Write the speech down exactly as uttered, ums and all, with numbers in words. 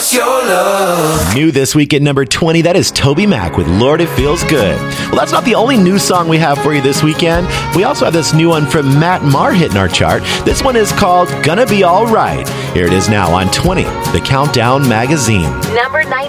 Just your love. New this week at number twenty, that is Toby Mac with Lord It Feels Good. Well, that's not the only new song we have for you this weekend. We also have this new one from Matt Maher hitting our chart. This one is called Gonna Be Alright. Here it is now on twenty, The Countdown Magazine. Number nineteen.